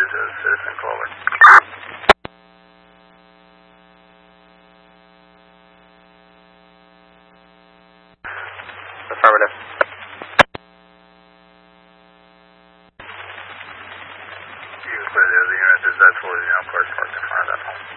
to Citizen Clover. Affirmative. You can clear the other unit. There's actually, cars parked in front of that home.